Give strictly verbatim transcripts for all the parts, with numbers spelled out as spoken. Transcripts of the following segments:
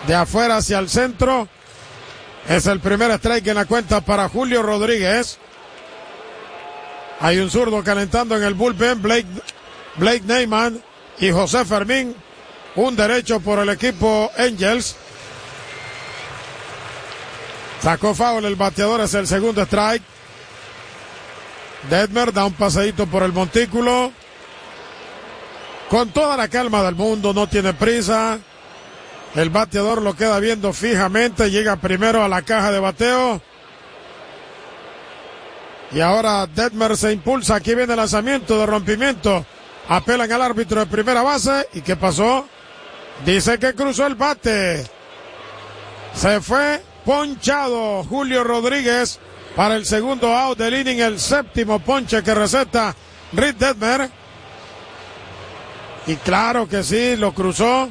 de afuera hacia el centro. Es el primer strike en la cuenta para Julio Rodríguez. Hay un zurdo calentando en el bullpen, Blake, Blake Neyman y José Fermín. Un derecho por el equipo Angels. Sacó foul el bateador, es el segundo strike. Detmer da un paseíto por el montículo. Con toda la calma del mundo, no tiene prisa. El bateador lo queda viendo fijamente, llega primero a la caja de bateo. Y ahora Detmer se impulsa, aquí viene el lanzamiento de rompimiento. Apelan al árbitro de primera base. ¿Y qué pasó? Dice que cruzó el bate. Se fue ponchado Julio Rodríguez para el segundo out del inning, el séptimo ponche que receta Reed Detmer. Y claro que sí, lo cruzó.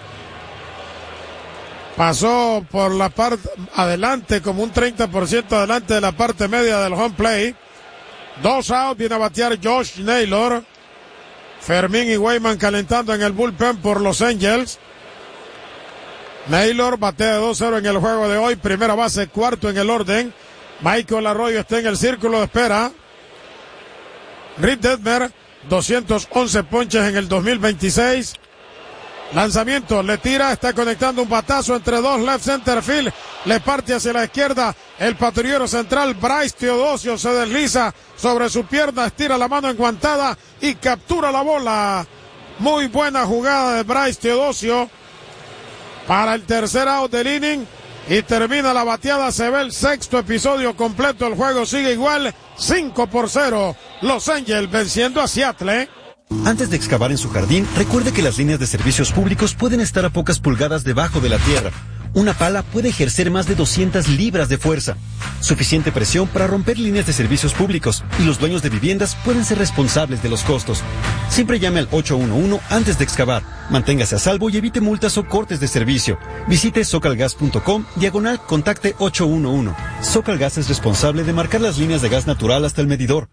Pasó por la parte adelante, como un treinta por ciento adelante de la parte media del home plate. Dos outs, viene a batear Josh Naylor. Fermín y Wayman calentando en el bullpen por los Angels. Naylor batea de dos cero en el juego de hoy. Primera base, cuarto en el orden. Michael Arroyo está en el círculo de espera. Reed Detmer, doscientos once ponches en el dos mil veintiséis. Lanzamiento, le tira, está conectando un batazo entre dos, left center field, le parte hacia la izquierda, el patrullero central Bryce Teodosio se desliza sobre su pierna, estira la mano enguantada y captura la bola. Muy buena jugada de Bryce Teodosio para el tercer out del inning y termina la bateada, se ve el sexto episodio completo, el juego sigue igual, cinco por cero, Los Angels venciendo a Seattle. Antes de excavar en su jardín, recuerde que las líneas de servicios públicos pueden estar a pocas pulgadas debajo de la tierra. Una pala puede ejercer más de doscientas libras de fuerza. Suficiente presión para romper líneas de servicios públicos y los dueños de viviendas pueden ser responsables de los costos. Siempre llame al ocho uno uno antes de excavar. Manténgase a salvo y evite multas o cortes de servicio. Visite socalgas punto com, diagonal, contacte ocho uno uno. Socalgas es responsable de marcar las líneas de gas natural hasta el medidor.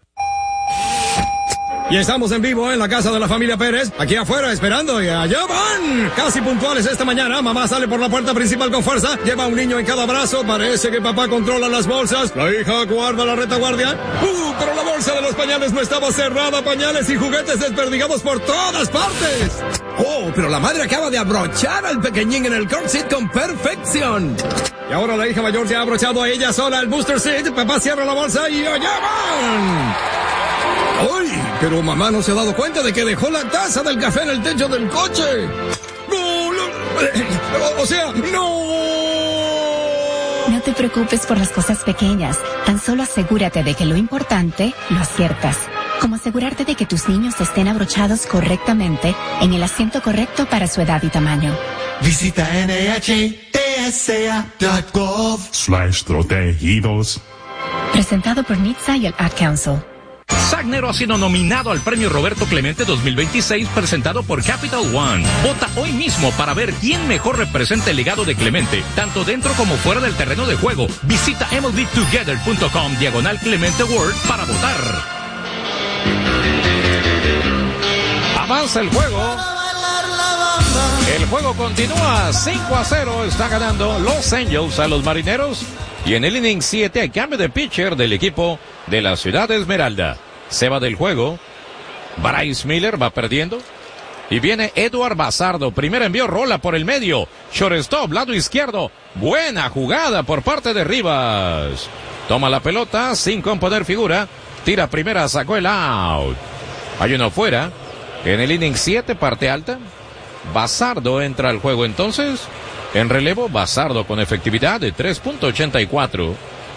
Y estamos en vivo en la casa de la familia Pérez, aquí afuera esperando y allá van. Casi puntuales esta mañana, mamá sale por la puerta principal con fuerza, lleva a un niño en cada brazo, parece que papá controla las bolsas, la hija guarda la retaguardia. Uh, pero la bolsa de los pañales no estaba cerrada, pañales y juguetes desperdigados por todas partes. Oh, pero la madre acaba de abrochar al pequeñín en el car seat con perfección. Y ahora la hija mayor se ha abrochado a ella sola el booster seat, papá cierra la bolsa y allá van. ¡Ay! Pero mamá no se ha dado cuenta de que dejó la taza del café en el techo del coche. ¡No! no o, o sea, ¡no! No te preocupes por las cosas pequeñas. Tan solo asegúrate de que lo importante lo aciertas. Como asegurarte de que tus niños estén abrochados correctamente en el asiento correcto para su edad y tamaño. Visita N H T S A punto gov slash protegidos. Presentado por N H T S A y el Ad Council. Sagnero ha sido nominado al Premio Roberto Clemente dos mil veintiséis presentado por Capital One. Vota hoy mismo para ver quién mejor representa el legado de Clemente, tanto dentro como fuera del terreno de juego. Visita M L B together punto com diagonal Clemente Award para votar. Avanza el juego. El juego continúa cinco a cero. Está ganando Los Angels a los Marineros. Y en el inning siete hay cambio de pitcher del equipo de la Ciudad Esmeralda. Se va del juego. Bryce Miller va perdiendo. Y viene Edward Bazardo. Primero envió rola por el medio. Shortstop, lado izquierdo. Buena jugada por parte de Rivas. Toma la pelota sin componer figura. Tira primera, sacó el out. Hay uno fuera. En el inning siete, parte alta. Bazardo entra al juego entonces. En relevo, Bazardo con efectividad de tres punto ochenta y cuatro.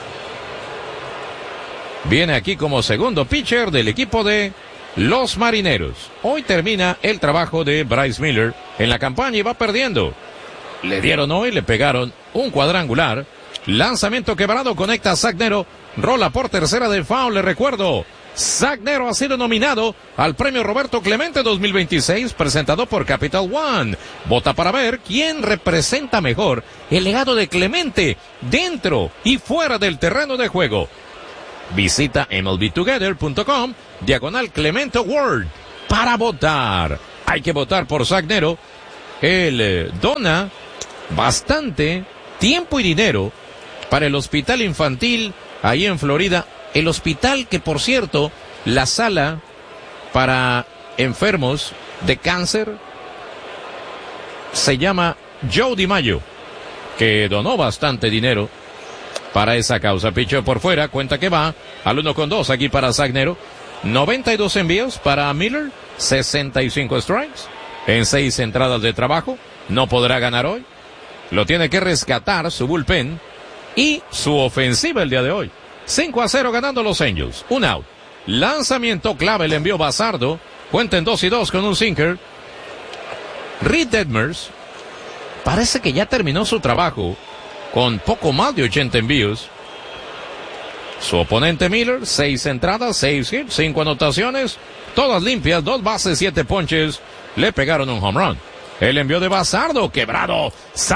Viene aquí como segundo pitcher del equipo de los Marineros. Hoy termina el trabajo de Bryce Miller en la campaña y va perdiendo. Le dieron hoy, le pegaron un cuadrangular. Lanzamiento quebrado, conecta a Sagnero. Rola por tercera de foul, le recuerdo. Sagnero ha sido nominado al Premio Roberto Clemente dos mil veintiséis, presentado por Capital One. Vota para ver quién representa mejor el legado de Clemente dentro y fuera del terreno de juego. Visita M L B together punto com, diagonal Clemente Award, para votar. Hay que votar por Sagnero. Él eh, dona bastante tiempo y dinero para el hospital infantil ahí en Florida. El hospital que, por cierto, la sala para enfermos de cáncer se llama Joe DiMaggio, que donó bastante dinero para esa causa. Picheo por fuera, cuenta que va al uno con dos aquí para Sagnero. noventa y dos envíos para Miller, sesenta y cinco strikes en seis entradas de trabajo. No podrá ganar hoy. Lo tiene que rescatar su bullpen y su ofensiva el día de hoy. cinco a cero ganando los Angels. Un out. Lanzamiento clave, le envió Bazardo. Cuenta en dos y dos con un sinker. Reed Detmers parece que ya terminó su trabajo con poco más de ochenta envíos. Su oponente Miller, seis entradas, seis hits, cinco anotaciones, todas limpias, dos bases, siete ponches. Le pegaron un home run. El envío de Bazardo, quebrado.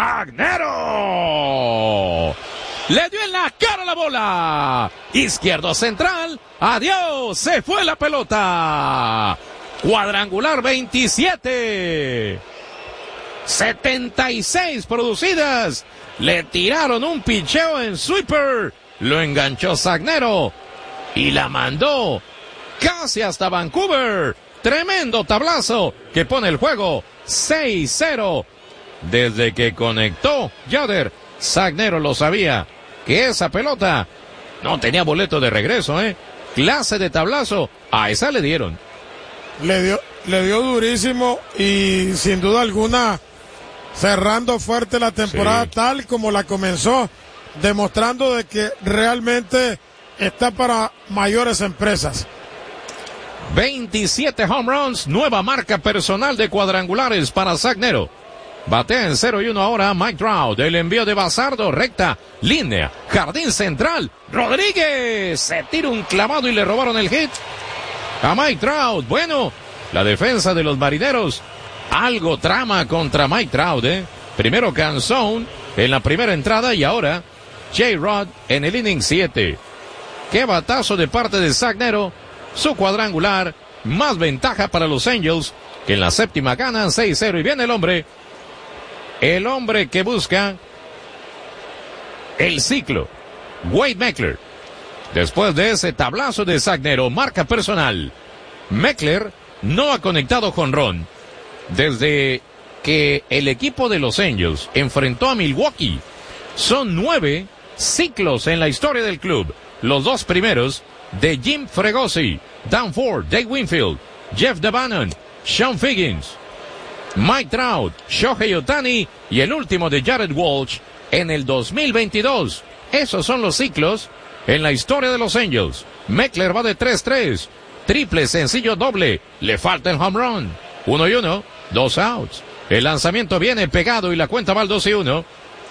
Sagnero le dio en la cara la bola. Izquierdo central. Adiós. Se fue la pelota. Cuadrangular veintisiete. setenta y seis producidas. Le tiraron un picheo en sweeper. Lo enganchó Sagnero. Y la mandó casi hasta Vancouver. Tremendo tablazo que pone el juego seis cero. Desde que conectó Yader, Sagnero lo sabía, que esa pelota no tenía boleto de regreso, ¿eh? Clase de tablazo, a esa le dieron. Le dio, le dio durísimo y sin duda alguna cerrando fuerte la temporada, sí, tal como la comenzó, demostrando de que realmente está para mayores empresas. veintisiete home runs, nueva marca personal de cuadrangulares para Sagnero. Batea en cero y uno ahora Mike Trout. El envío de Bazardo, recta, línea, jardín central. Rodríguez se tira un clavado y le robaron el hit a Mike Trout. Bueno, la defensa de los Marineros algo trama contra Mike Trout, ¿eh? Primero Canzone en la primera entrada y ahora J-Rod en el inning siete. Qué batazo de parte de Sagnero. Su cuadrangular, más ventaja para los Angels, que en la séptima ganan seis cero. Y viene el hombre, el hombre que busca el ciclo, Wade Meckler. Después de ese tablazo de Sagnero, marca personal. Meckler no ha conectado jonrón desde que el equipo de los Angels enfrentó a Milwaukee. Son nueve ciclos en la historia del club. Los dos primeros de Jim Fregosi, Dan Ford, Dave Winfield, Jeff DeBannon, Sean Figgins, Mike Trout, Shohei Ohtani y el último de Jared Walsh en el dos mil veintidós. Esos son los ciclos en la historia de los Angels. Meckler va de tres tres, triple, sencillo, doble, le falta el home run. Uno y uno, dos outs. El lanzamiento viene pegado y la cuenta va al dos y uno.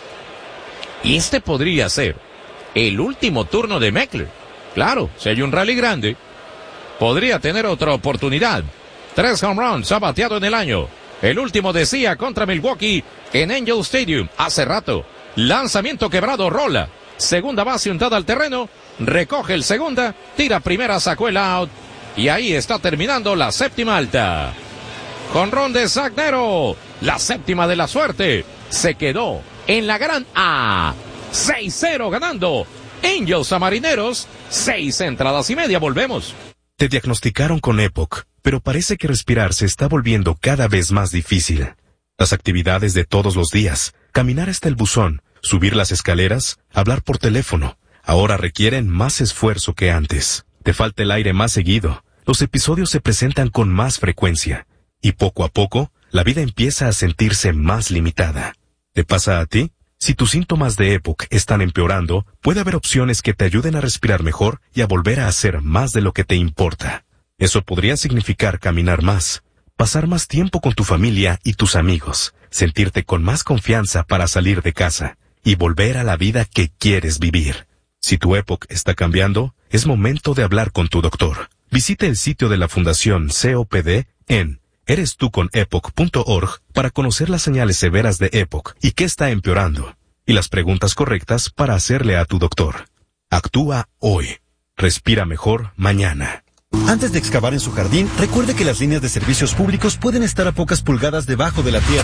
Y este podría ser el último turno de Meckler. Claro, si hay un rally grande, podría tener otra oportunidad. Tres home runs ha bateado en el año. El último decía contra Milwaukee en Angel Stadium hace rato. Lanzamiento quebrado, rola. Segunda base untada al terreno. Recoge el segunda, tira primera, sacó el out. Y ahí está terminando la séptima alta. Jonrón de Sagnero. La séptima de la suerte. Se quedó en la gran A. seis cero ganando Angels a Marineros. Seis entradas y media, volvemos. Te diagnosticaron con EPOC, pero parece que respirar se está volviendo cada vez más difícil. Las actividades de todos los días, caminar hasta el buzón, subir las escaleras, hablar por teléfono, ahora requieren más esfuerzo que antes. Te falta el aire más seguido, los episodios se presentan con más frecuencia, y poco a poco, la vida empieza a sentirse más limitada. ¿Te pasa a ti? Si tus síntomas de EPOC están empeorando, puede haber opciones que te ayuden a respirar mejor y a volver a hacer más de lo que te importa. Eso podría significar caminar más, pasar más tiempo con tu familia y tus amigos, sentirte con más confianza para salir de casa y volver a la vida que quieres vivir. Si tu EPOC está cambiando, es momento de hablar con tu doctor. Visite el sitio de la Fundación C O P D en eres tú con epoc punto org para conocer las señales severas de EPOC y qué está empeorando, y las preguntas correctas para hacerle a tu doctor. Actúa hoy. Respira mejor mañana. Antes de excavar en su jardín, recuerde que las líneas de servicios públicos pueden estar a pocas pulgadas debajo de la tierra.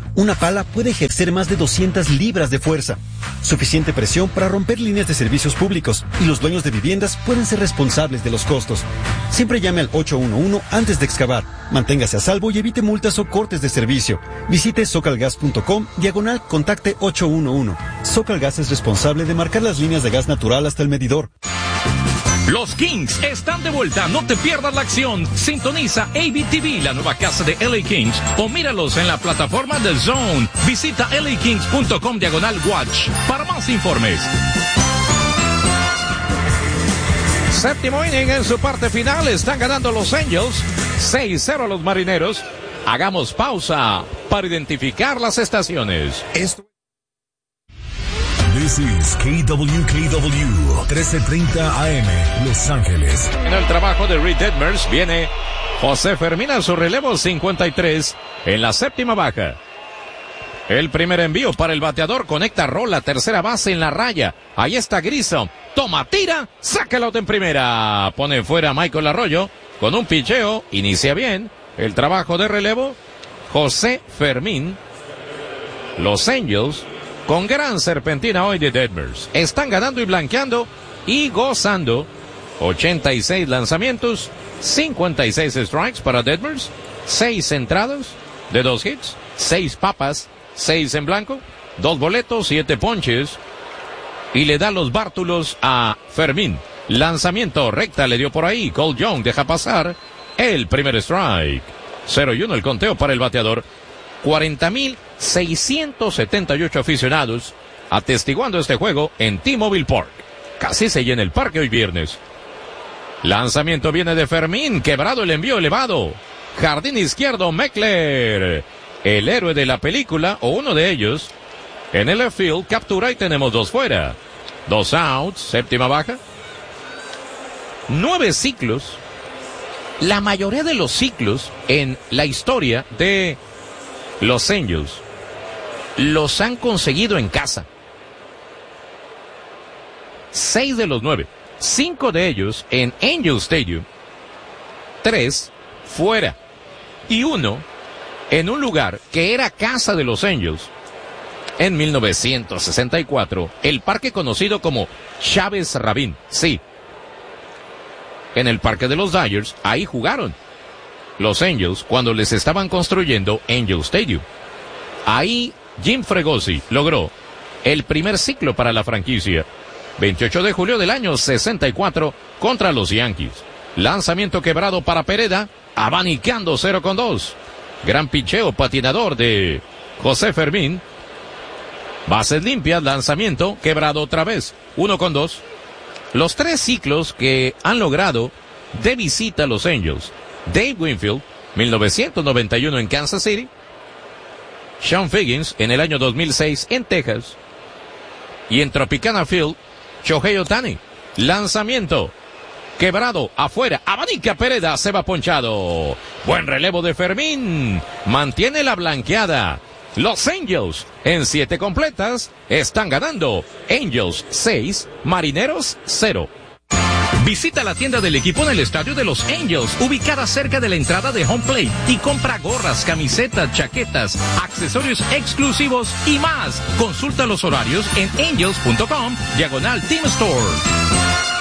Una pala puede ejercer más de doscientas libras de fuerza, suficiente presión para romper líneas de servicios públicos, y los dueños de viviendas pueden ser responsables de los costos. Siempre llame al ocho uno uno antes de excavar. Manténgase a salvo y evite multas o cortes de servicio. Visite socalgas punto com, diagonal, contacte ocho uno uno. Socalgas es responsable de marcar las líneas de gas natural hasta el medidor. Los Kings están de vuelta, no te pierdas la acción. Sintoniza A B T V, la nueva casa de L A Kings, o míralos en la plataforma de Zone. Visita L A Kings punto com diagonal watch para más informes. Séptimo inning en su parte final, están ganando los Angels, seis cero a los Marineros. Hagamos pausa para identificar las estaciones. Esto This is K W K W, trece treinta A M, Los Ángeles. En el trabajo de Reed Detmers viene José Fermín a su relevo cincuenta y tres en la séptima baja. El primer envío para el bateador, conecta rola, tercera base en la raya. Ahí está Grissom, toma, tira, saca el out en primera. Pone fuera a Michael Arroyo con un picheo, inicia bien el trabajo de relevo. José Fermín, los Angels, con gran serpentina hoy de Detmers, están ganando y blanqueando y gozando. ochenta y seis lanzamientos, cincuenta y seis strikes para Detmers, seis entradas de dos hits, seis papas, seis en blanco, dos boletos, siete ponches, y le da los bártulos a Fermín. Lanzamiento recta le dio por ahí, Cole Young deja pasar el primer strike. cero y uno el conteo para el bateador. cuarenta mil seiscientos setenta y ocho aficionados atestiguando este juego en T-Mobile Park. Casi se llena el parque hoy viernes. Lanzamiento viene de Fermín, quebrado el envío elevado. Jardín izquierdo, Meckler, el héroe de la película, o uno de ellos. En el left field, captura y tenemos dos fuera. Dos outs, séptima baja. Nueve ciclos. La mayoría de los ciclos en la historia de los Angels los han conseguido en casa. Seis de los nueve. Cinco de ellos en Angel Stadium. Tres fuera. Y uno en un lugar que era casa de los Angels. En mil novecientos sesenta y cuatro, el parque conocido como Chávez Rabín. Sí. En el parque de los Dodgers, ahí jugaron los Angels cuando les estaban construyendo Angel Stadium. Ahí Jim Fregosi logró el primer ciclo para la franquicia. veintiocho de julio del año sesenta y cuatro contra los Yankees. Lanzamiento quebrado para Pereda, abanicando cero con dos. Gran picheo patinador de José Fermín. Bases limpias, lanzamiento quebrado otra vez, uno con dos. Los tres ciclos que han logrado de visita a los Angels. Dave Winfield, mil novecientos noventa y uno en Kansas City. Sean Figgins en el año dos mil seis en Texas. Y en Tropicana Field, Shohei Ohtani. Lanzamiento quebrado afuera, abanica Pereda, se va ponchado. Buen relevo de Fermín, mantiene la blanqueada. Los Angels en siete completas están ganando. Angels seis, Marineros cero. Visita la tienda del equipo en el estadio de los Angels, ubicada cerca de la entrada de Home Plate, y compra gorras, camisetas, chaquetas, accesorios exclusivos y más. Consulta los horarios en angels punto com, diagonal Team Store.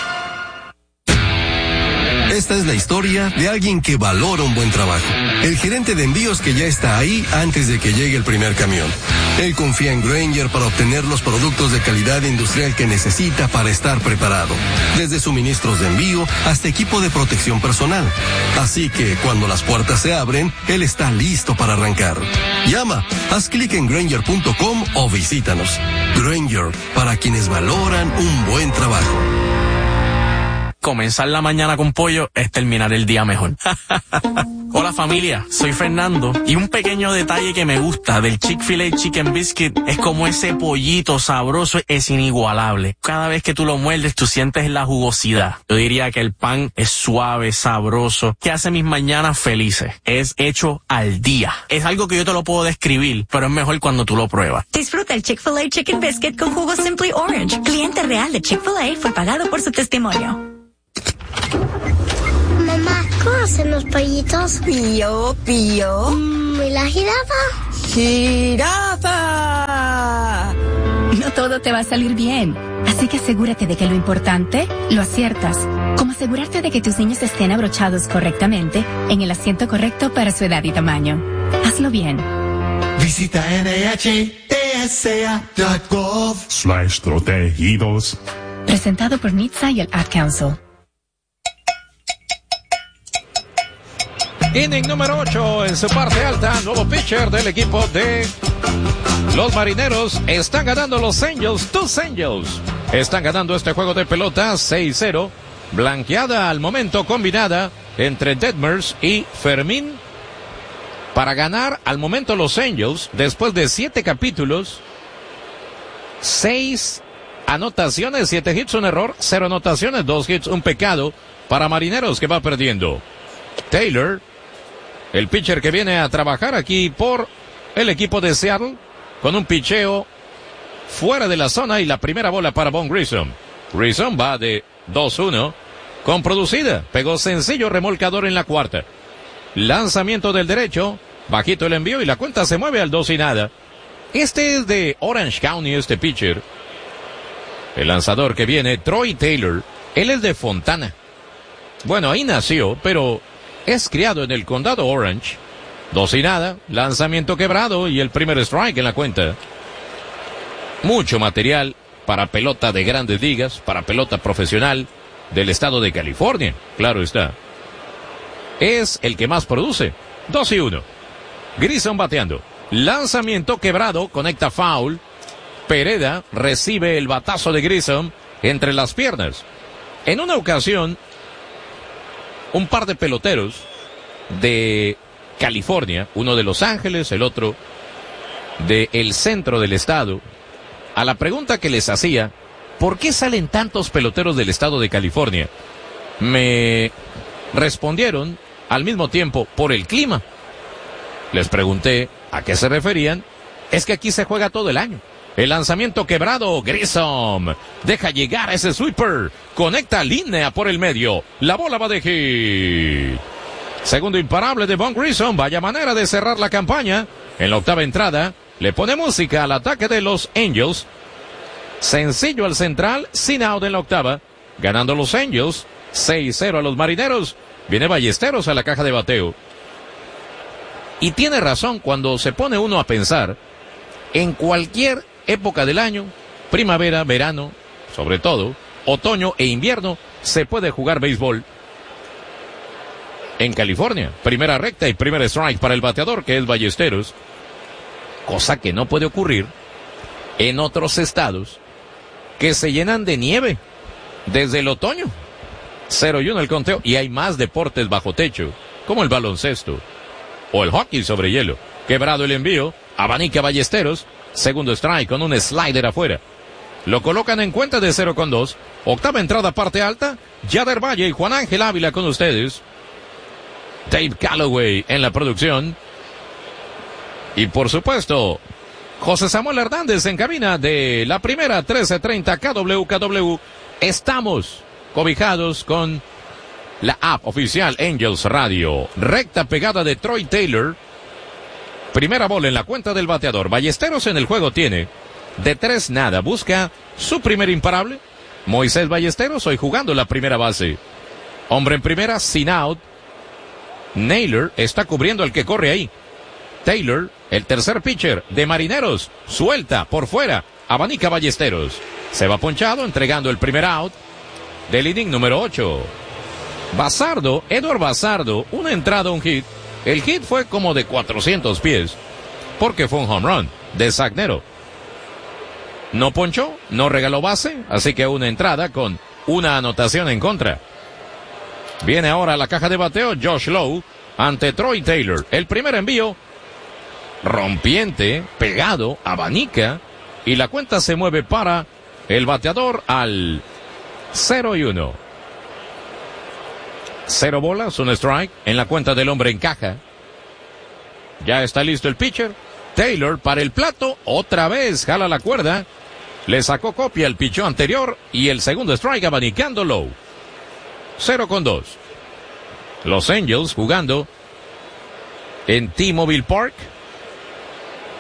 Esta es la historia de alguien que valora un buen trabajo. El gerente de envíos que ya está ahí antes de que llegue el primer camión. Él confía en Grainger para obtener los productos de calidad industrial que necesita para estar preparado. Desde suministros de envío hasta equipo de protección personal. Así que cuando las puertas se abren, él está listo para arrancar. Llama, haz clic en grainger punto com o visítanos. Grainger, para quienes valoran un buen trabajo. Comenzar la mañana con pollo es terminar el día mejor. Hola familia, soy Fernando y un pequeño detalle que me gusta del Chick-fil-A Chicken Biscuit es como ese pollito sabroso es inigualable. Cada vez que tú lo muerdes tú sientes la jugosidad. Yo diría que el pan es suave, sabroso, que hace mis mañanas felices. Es hecho al día. Es algo que yo te lo puedo describir, pero es mejor cuando tú lo pruebas. Disfruta el Chick-fil-A Chicken Biscuit con jugo Simply Orange. Cliente real de Chick-fil-A fue pagado por su testimonio. Mamá, ¿cómo hacen los pollitos? Pío, pío. Mm, ¿Y la jirafa? ¡Jirafa! No todo te va a salir bien, así que asegúrate de que lo importante lo aciertas, como asegurarte de que tus niños estén abrochados correctamente en el asiento correcto para su edad y tamaño. Hazlo bien. Visita N H T S A punto gov slash protegidos. Presentado por N H T S A y el Ad Council. Inning número ocho en su parte alta, nuevo pitcher del equipo de los Marineros. Están ganando los Angels, tus Angels. Están ganando este juego de pelota seis cero. Blanqueada al momento combinada entre Detmers y Fermín. Para ganar al momento los Angels, después de siete capítulos, seis anotaciones, siete hits, un error, cero anotaciones, dos hits, un pecado para Marineros que va perdiendo. Taylor, el pitcher que viene a trabajar aquí por el equipo de Seattle, con un picheo fuera de la zona y la primera bola para Von Grissom. Grissom va de dos uno con producida, pegó sencillo remolcador en la cuarta. Lanzamiento del derecho, bajito el envío y la cuenta se mueve al dos y nada. Este es de Orange County, este pitcher. El lanzador que viene, Troy Taylor, él es de Fontana. Bueno, ahí nació, pero es criado en el condado Orange. Dos y nada, lanzamiento quebrado y el primer strike en la cuenta. Mucho material para pelota de grandes ligas, para pelota profesional del estado de California, claro está. Es el que más produce. Dos y uno. Grissom bateando. Lanzamiento quebrado, conecta foul. Pereda recibe el batazo de Grissom entre las piernas. En una ocasión, un par de peloteros de California, uno de Los Ángeles, el otro de el centro del estado, a la pregunta que les hacía, ¿por qué salen tantos peloteros del estado de California? Me respondieron al mismo tiempo, por el clima. Les pregunté a qué se referían. Es que aquí se juega todo el año. El lanzamiento quebrado, Grissom deja llegar a ese sweeper, conecta línea por el medio, la bola va de hit. Segundo imparable de Von Grissom, vaya manera de cerrar la campaña. En la octava entrada, le pone música al ataque de los Angels. Sencillo al central, sin out en la octava, ganando los Angels, seis cero a los Marineros. Viene Ballesteros a la caja de bateo. Y tiene razón cuando se pone uno a pensar, en cualquier época del año, primavera, verano, sobre todo, otoño e invierno, se puede jugar béisbol. En California, primera recta y primer strike para el bateador, que es Ballesteros. Cosa que no puede ocurrir en otros estados que se llenan de nieve desde el otoño. cero y uno el conteo, y hay más deportes bajo techo, como el baloncesto o el hockey sobre hielo. Quebrado el envío, abanica Ballesteros, segundo strike con un slider afuera. Lo colocan en cuenta de cero con dos. Octava entrada, parte alta. Yader Valle y Juan Ángel Ávila con ustedes. Dave Calloway en la producción. Y por supuesto, José Samuel Hernández en cabina de la primera trece treinta K W K W. Estamos cobijados con la app oficial Angels Radio. Recta pegada de Troy Taylor. Primera bola en la cuenta del bateador. Ballesteros en el juego tiene de tres nada. Busca su primer imparable. Moisés Ballesteros hoy jugando la primera base. Hombre en primera, sin out. Naylor está cubriendo al que corre ahí. Taylor, el tercer pitcher de Marineros, suelta por fuera. Abanica Ballesteros. Se va ponchado entregando el primer out del inning número ocho. Bazardo, Edward Bazardo, una entrada, un hit. El hit fue como de cuatrocientos pies, porque fue un home run de Zach Neto. No ponchó, no regaló base, así que una entrada con una anotación en contra. Viene ahora a la caja de bateo Josh Lowe ante Troy Taylor. El primer envío, rompiente, pegado, abanica, y la cuenta se mueve para el bateador al cero y uno. Cero bolas, un strike en la cuenta del hombre en caja. Ya está listo el pitcher. Taylor para el plato, otra vez jala la cuerda. Le sacó copia el pichó anterior y el segundo strike abanicando Lowe. Cero con dos. Los Angels jugando en T-Mobile Park.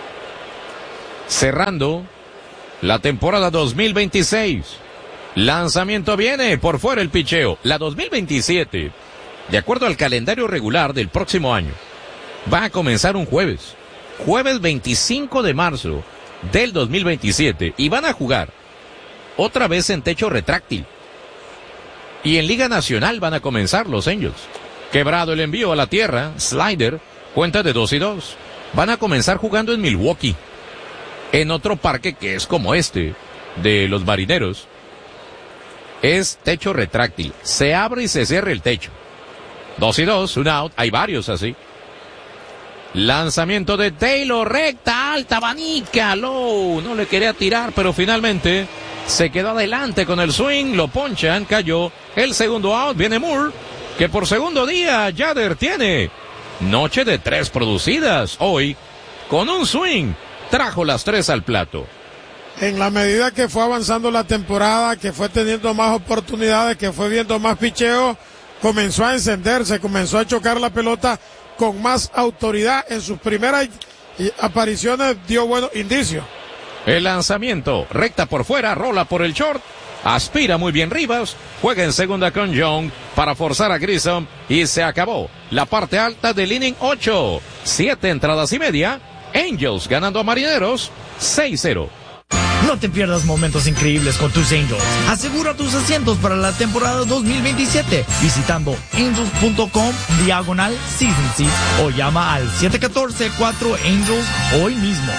cerrando la temporada dos mil veintiséis. Lanzamiento viene por fuera el picheo. La dos mil veintisiete, de acuerdo al calendario regular del próximo año, va a comenzar un jueves. Jueves veinticinco de marzo del dos mil veintisiete. Y van a jugar otra vez en techo retráctil. Y en Liga Nacional van a comenzar los Angels. Quebrado el envío a la tierra, slider, cuenta de dos y dos. Van a comenzar jugando en Milwaukee, en otro parque que es como este, de los Marineros. Es techo retráctil, se abre y se cierra el techo. Dos y dos, un out, hay varios así. Lanzamiento de Taylor, recta, alta, abanica, low, no le quería tirar, pero finalmente se quedó adelante con el swing, lo ponchan, cayó el segundo out, viene Moore, que por segundo día Yader tiene noche de tres producidas, hoy con un swing, trajo las tres al plato. En la medida que fue avanzando la temporada, que fue teniendo más oportunidades, que fue viendo más picheo, comenzó a encenderse, comenzó a chocar la pelota con más autoridad. En sus primeras apariciones dio buenos indicios. El lanzamiento, recta por fuera, rola por el short, aspira muy bien Rivas, juega en segunda con Young para forzar a Grissom y se acabó la parte alta del inning ocho. Siete entradas y media, Angels ganando a Marineros seis cero. No te pierdas momentos increíbles con tus Angels. Asegura tus asientos para la temporada dos mil veintisiete visitando angels.com diagonal season seats o llama al siete uno cuatro cuatro Angels hoy mismo.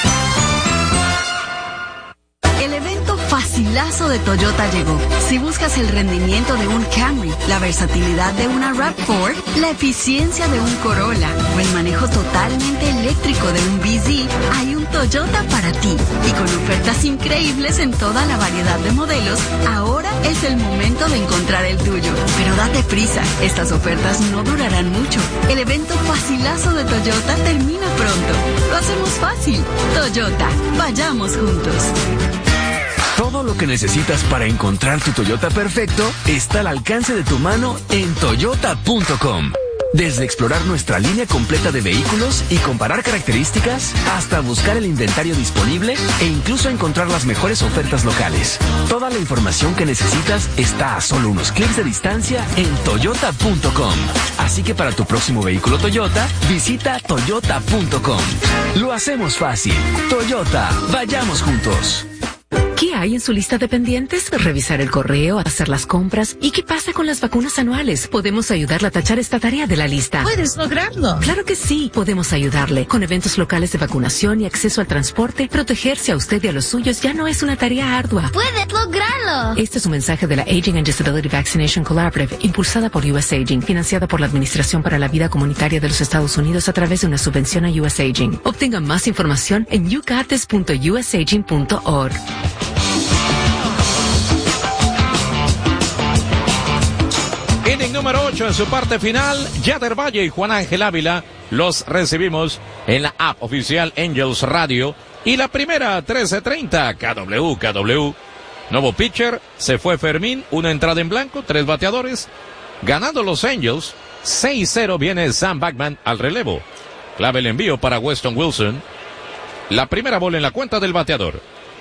El evento facilazo de Toyota llegó. Si buscas el rendimiento de un Camry, la versatilidad de una RAV cuatro, la eficiencia de un Corolla o el manejo totalmente eléctrico de un B Z, hay un Toyota para ti. Y con ofertas increíbles en toda la variedad de modelos, ahora es el momento de encontrar el tuyo. Pero date prisa, estas ofertas no durarán mucho. El evento facilazo de Toyota termina pronto. Lo hacemos fácil. Toyota, vayamos juntos. Todo lo que necesitas para encontrar tu Toyota perfecto está al alcance de tu mano en toyota punto com. Desde explorar nuestra línea completa de vehículos y comparar características, hasta buscar el inventario disponible e incluso encontrar las mejores ofertas locales. Toda la información que necesitas está a solo unos clics de distancia en toyota punto com. Así que para tu próximo vehículo Toyota, visita toyota punto com. Lo hacemos fácil. Toyota, vayamos juntos. ¿Qué hay en su lista de pendientes? Revisar el correo, hacer las compras. ¿Y qué pasa con las vacunas anuales? Podemos ayudarle a tachar esta tarea de la lista. ¿Puedes lograrlo? Claro que sí. Podemos ayudarle. Con eventos locales de vacunación y acceso al transporte, protegerse a usted y a los suyos ya no es una tarea ardua. ¡Puedes lograrlo! Este es un mensaje de la Aging and Disability Vaccination Collaborative, impulsada por U S Aging, financiada por la Administración para la Vida Comunitaria de los Estados Unidos a través de una subvención a U S Aging. Obtenga más información en you got this punto u s aging punto org. Inning número ocho en su parte final, Yader Valle y Juan Ángel Ávila los recibimos en la app oficial Angels Radio. Y la primera, trece treinta, K W K W. Nuevo pitcher, se fue Fermín, una entrada en blanco, tres bateadores. Ganando los Angels, seis cero viene Sam Bachman al relevo. Clave el envío para Weston Wilson. La primera bola en la cuenta del bateador.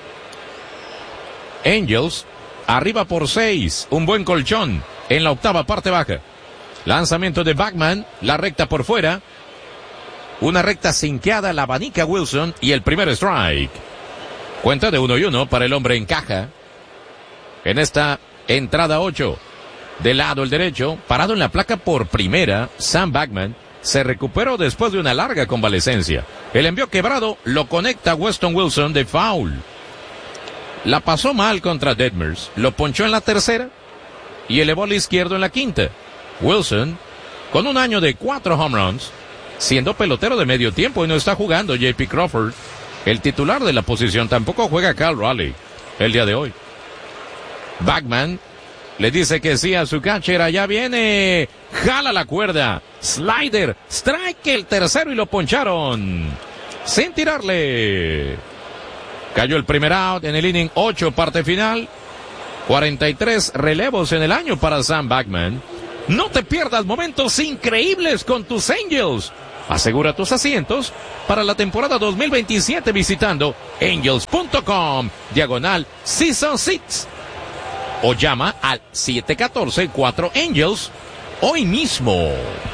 Angels, arriba por seis, un buen colchón en la octava parte baja. Lanzamiento de Bachman, la recta por fuera. Una recta cinqueada, la abanica Wilson y el primer strike. Cuenta de uno y uno para el hombre en caja. En esta entrada ocho, del lado el derecho, parado en la placa por primera, Sam Bachman se recuperó después de una larga convalecencia. El envío quebrado lo conecta Weston Wilson de foul. La pasó mal contra Detmers, lo ponchó en la tercera y elevó al izquierdo en la quinta. Wilson, con un año de cuatro home runs, siendo pelotero de medio tiempo y no está jugando J P Crawford, el titular de la posición, tampoco juega Cal Raleigh el día de hoy. Bachman le dice que sí a su catcher, allá viene, jala la cuerda, slider, strike el tercero y lo poncharon, sin tirarle. Cayó el primer out en el inning ocho, parte final. cuarenta y tres relevos en el año para Sam Bachman. No te pierdas momentos increíbles con tus Angels. Asegura tus asientos para la temporada dos mil veintisiete visitando angels punto com, diagonal Season Seats. O llama al siete uno cuatro cuatro Angels hoy mismo.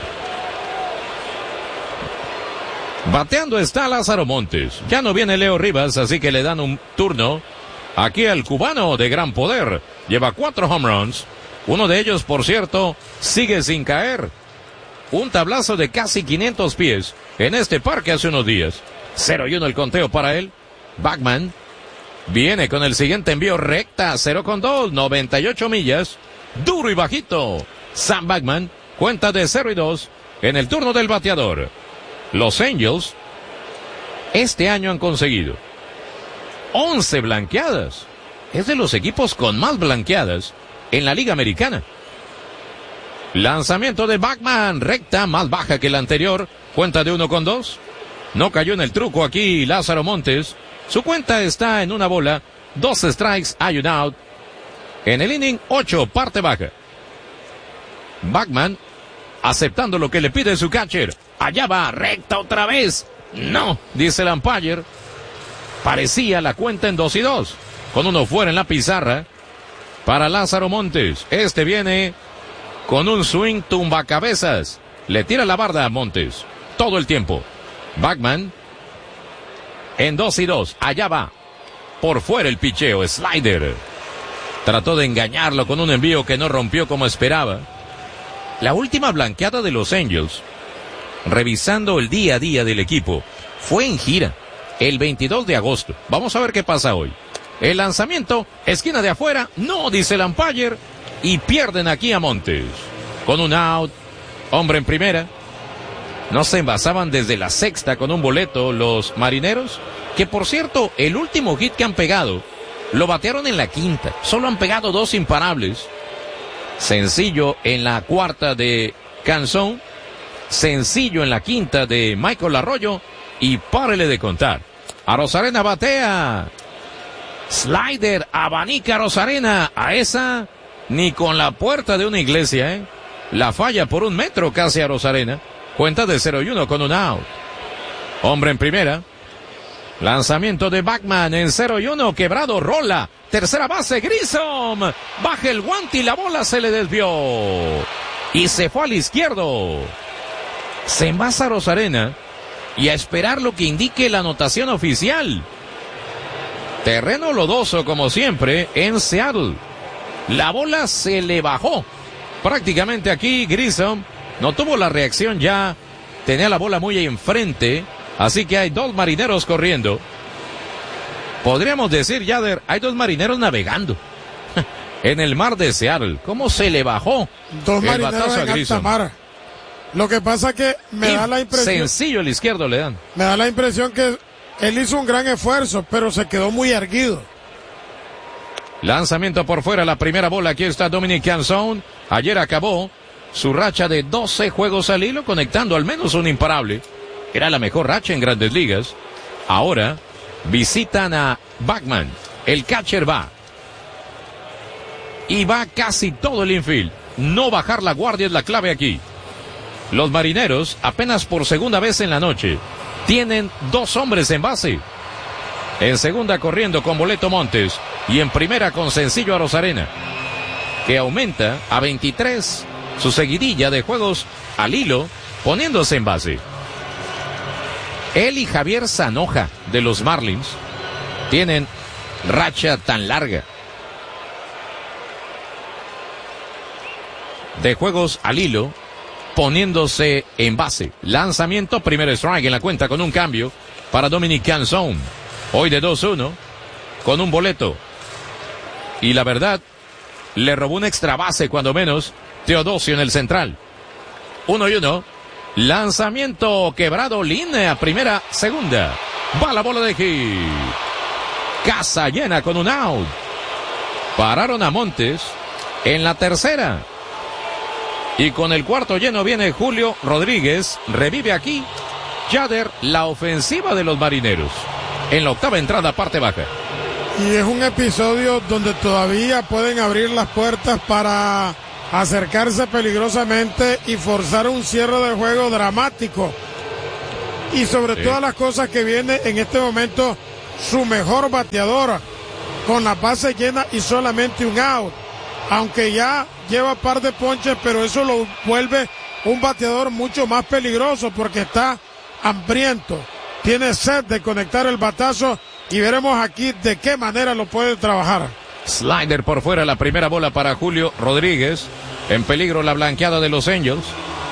Bateando está Lázaro Montes. Ya no viene Leo Rivas, así que le dan un turno aquí al cubano de gran poder. Lleva cuatro home runs. Uno de ellos, por cierto, sigue sin caer. Un tablazo de casi quinientos pies en este parque hace unos días. cero y uno el conteo para él. Bachman viene con el siguiente envío recta, cero con dos, noventa y ocho millas. Duro y bajito. Sam Bachman cuenta de cero y dos en el turno del bateador. Los Angels este año han conseguido once blanqueadas. Es de los equipos con más blanqueadas en la Liga Americana. Lanzamiento de Bachman, recta, más baja que la anterior. Cuenta de uno con dos. No cayó en el truco aquí Lázaro Montes. Su cuenta está en una bola, dos strikes, hay un out. En el inning, ocho, parte baja. Bachman aceptando lo que le pide su catcher. Allá va, recta otra vez. No, dice el umpire. Parecía la cuenta en dos y dos. Con uno fuera en la pizarra para Lázaro Montes. Este viene con un swing tumbacabezas. Le tira la barda a Montes todo el tiempo. Bachman en dos y dos. Allá va. Por fuera el picheo. Slider. Trató de engañarlo con un envío que no rompió como esperaba. La última blanqueada de los Angels, revisando el día a día del equipo, fue en gira el veintidós de agosto. Vamos a ver qué pasa hoy. El lanzamiento, esquina de afuera, no, dice el umpire, y pierden aquí a Montes. Con un out, hombre en primera. No se envasaban desde la sexta con un boleto los Marineros, que por cierto, el último hit que han pegado, lo batearon en la quinta. Solo han pegado dos imparables. Sencillo en la cuarta de Canzón, sencillo en la quinta de Michael Arroyo, y párele de contar. A Rosarena batea. Slider, abanica a Rosarena. A esa, ni con la puerta de una iglesia, ¿eh? La falla por un metro casi a Rosarena. Cuenta de cero y uno con un out. Hombre en primera. Lanzamiento de Bachman en cero y uno, quebrado, rola. Tercera base, Grissom. Baja el guante y la bola se le desvió. Y se fue al izquierdo. Se envasa Rosarena y a esperar lo que indique la anotación oficial. Terreno lodoso como siempre en Seattle. La bola se le bajó. Prácticamente aquí Grissom no tuvo la reacción ya. Tenía la bola muy enfrente. Así que hay dos marineros corriendo. Podríamos decir, Yader, hay dos marineros navegando en el mar de Seattle. ¿Cómo se le bajó dos el batazo a Grissom? Lo que pasa es que me y da la impresión... Sencillo el izquierdo le dan. Me da la impresión que él hizo un gran esfuerzo, pero se quedó muy erguido. Lanzamiento por fuera, la primera bola. Aquí está Dominic Canzón. Ayer acabó su racha de doce juegos al hilo, conectando al menos un imparable. Era la mejor racha en Grandes Ligas. Ahora visitan a Bachman. El catcher va. Y va casi todo el infield. No bajar la guardia es la clave aquí. Los Marineros, apenas por segunda vez en la noche, tienen dos hombres en base. En segunda corriendo con Boleto Montes. Y en primera con Sencillo a Rosarena, que aumenta a veintitrés su seguidilla de juegos al hilo, poniéndose en base. Él y Javier Zanoja de los Marlins tienen racha tan larga de juegos al hilo, poniéndose en base. Lanzamiento, primer strike en la cuenta con un cambio para Dominic Canzón. Hoy de dos uno con un boleto. Y la verdad, le robó un extra base cuando menos Teodosio en el central. Uno y uno. Lanzamiento quebrado, línea, primera, segunda. Va la bola de hit. Casa llena con un out. Pararon a Montes en la tercera. Y con el cuarto lleno viene Julio Rodríguez. Revive aquí Yader la ofensiva de los Marineros. En la octava entrada, parte baja. Y es un episodio donde todavía pueden abrir las puertas para acercarse peligrosamente y forzar un cierre de juego dramático. y sobre Sí. todas las cosas que viene en este momento su mejor bateador con la base llena y solamente un out, aunque ya lleva par de ponches, pero eso lo vuelve un bateador mucho más peligroso porque está hambriento, tiene sed de conectar el batazo y veremos aquí de qué manera lo puede trabajar. Slider por fuera, la primera bola para Julio Rodríguez. En peligro la blanqueada de los Angels.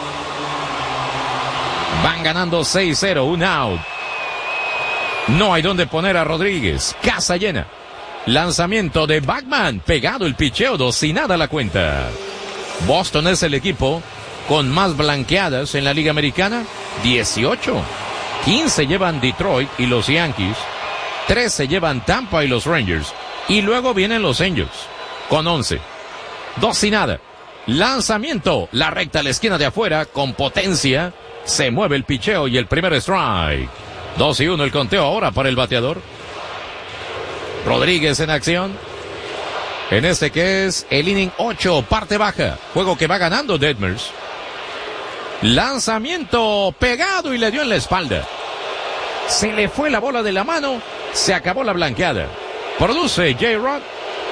Van ganando seis cero, un out. No hay donde poner a Rodríguez. Casa llena. Lanzamiento de Bachman. Pegado el picheo, dos sin nada la cuenta. Boston es el equipo con más blanqueadas en la Liga Americana. dieciocho. quince llevan Detroit y los Yankees. trece llevan Tampa y los Rangers. Y luego vienen los Angels con once. Dos sin nada. Lanzamiento. La recta a la esquina de afuera con potencia. Se mueve el picheo y el primer strike. Dos y uno el conteo ahora para el bateador. Rodríguez en acción. En este que es el inning ocho, parte baja. Juego que va ganando Detmers. Lanzamiento pegado y le dio en la espalda. Se le fue la bola de la mano. Se acabó la blanqueada. Produce J-Rod.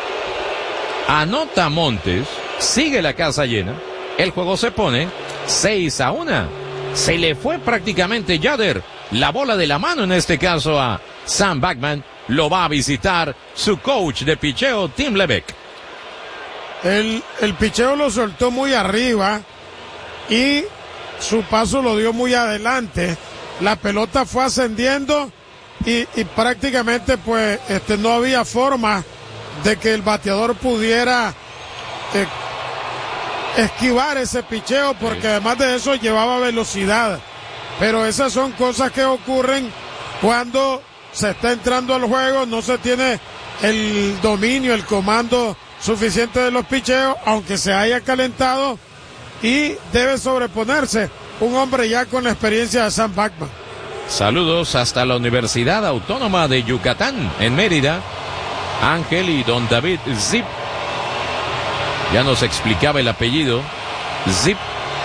Anota Montes. Sigue la casa llena. El juego se pone seis a uno. Se le fue prácticamente Yader. La bola de la mano en este caso a Sam Bachman. Lo va a visitar su coach de picheo, Tim Lebeck. El, el picheo lo soltó muy arriba y su paso lo dio muy adelante. La pelota fue ascendiendo y, y prácticamente pues este no había forma de que el bateador pudiera eh, esquivar ese picheo porque además de eso llevaba velocidad. Pero esas son cosas que ocurren cuando se está entrando al juego, no se tiene el dominio, el comando suficiente de los picheos, aunque se haya calentado, y debe sobreponerse un hombre ya con la experiencia de Sam Bachman. Saludos hasta la Universidad Autónoma de Yucatán, en Mérida. Ángel y don David Zip. Ya nos explicaba el apellido. Zip.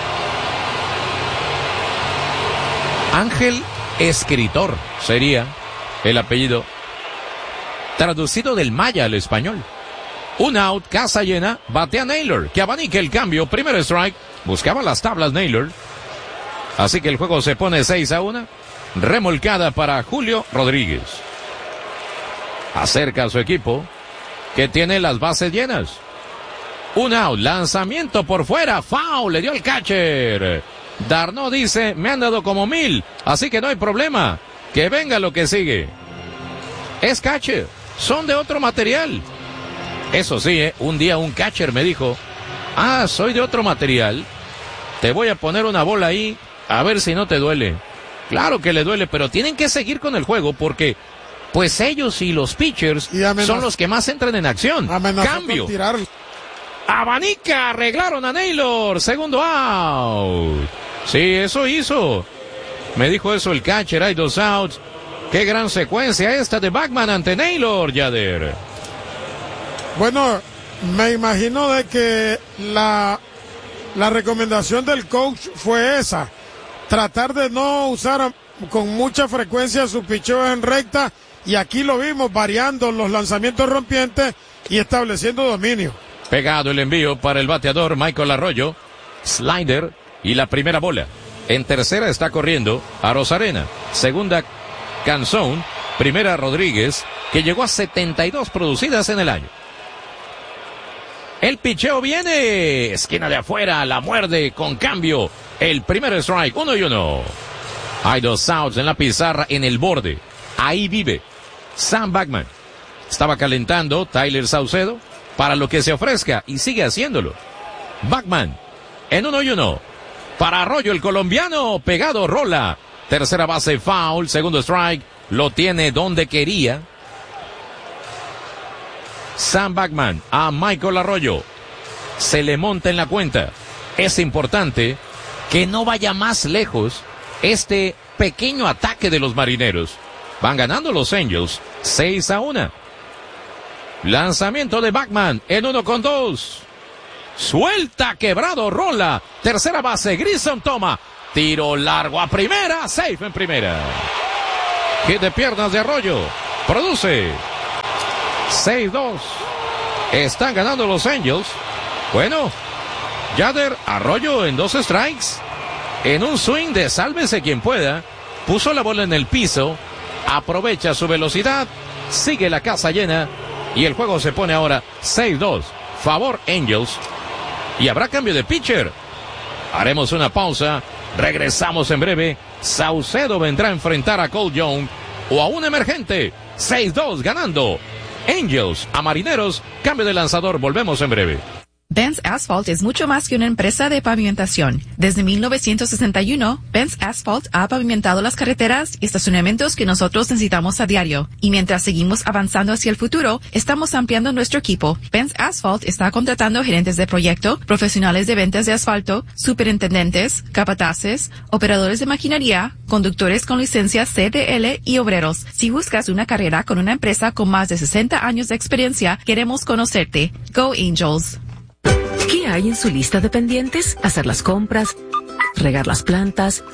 Ángel Escritor sería el apellido. Traducido del maya al español. Un out, casa llena, batea Naylor, que abanica el cambio, primer strike. Buscaba las tablas Naylor. Así que el juego se pone seis a uno. Remolcada para Julio Rodríguez. Acerca a su equipo, que tiene las bases llenas. Un out, lanzamiento por fuera, foul, le dio el catcher. Darno dice, me han dado como mil, así que no hay problema. Que venga lo que sigue. Es catcher, son de otro material. Eso sí, eh, un día un catcher me dijo, ah, soy de otro material. Te voy a poner una bola ahí, a ver si no te duele. Claro que le duele, pero tienen que seguir con el juego porque, pues ellos y los pitchers y son los que más entran en acción. Cambio. Abanica, arreglaron a Naylor, segundo out. Sí, eso hizo. Me dijo eso el catcher, hay dos outs. Qué gran secuencia esta de Bachman ante Naylor, Yader. Bueno, me imagino de que la, la recomendación del coach fue esa. Tratar de no usar con mucha frecuencia sus picheos en recta. Y aquí lo vimos variando los lanzamientos rompientes y estableciendo dominio. Pegado el envío para el bateador Michael Arroyo. Slider y la primera bola. En tercera está corriendo a Rosarena. Segunda, Canzón. Primera, Rodríguez, que llegó a setenta y dos producidas en el año. El picheo viene. Esquina de afuera, la muerde con cambio. El primer strike, uno y uno. Hay dos outs en la pizarra en el borde. Ahí vive Sam Bachman. Estaba calentando Tyler Saucedo para lo que se ofrezca y sigue haciéndolo. Bachman en uno y uno. Para Arroyo el colombiano, pegado rola. Tercera base foul, segundo strike. Lo tiene donde quería. Sam Bachman a Michael Arroyo. Se le monta en la cuenta. Es importante que no vaya más lejos este pequeño ataque de los marineros. Van ganando los Angels seis a uno. Lanzamiento de Bachman en uno con dos. Suelta, quebrado, rola. Tercera base, Grissom toma. tiro largo a primera, safe en primera. Hit de piernas de Arroyo, produce. seis dos. Están ganando los Angels. Bueno, Yader Arroyo en dos strikes. En un swing de sálvese quien pueda. Puso la bola en el piso. Aprovecha su velocidad. Sigue la casa llena. Y el juego se pone ahora seis dos. Favor Angels. Y habrá cambio de pitcher. Haremos una pausa. Regresamos en breve. Saucedo vendrá a enfrentar a Cole Young o a un emergente. seis dos ganando. Angels a Marineros. Cambio de lanzador. Volvemos en breve. Benz Asphalt es mucho más que una empresa de pavimentación. Desde mil novecientos sesenta y uno, Benz Asphalt ha pavimentado las carreteras y estacionamientos que nosotros necesitamos a diario. Y mientras seguimos avanzando hacia el futuro, estamos ampliando nuestro equipo. Benz Asphalt está contratando gerentes de proyecto, profesionales de ventas de asfalto, superintendentes, capataces, operadores de maquinaria, conductores con licencia C D L y obreros. Si buscas una carrera con una empresa con más de sesenta años de experiencia, queremos conocerte. Go Angels. ¿Qué hay en su lista de pendientes? Hacer las compras, regar las plantas.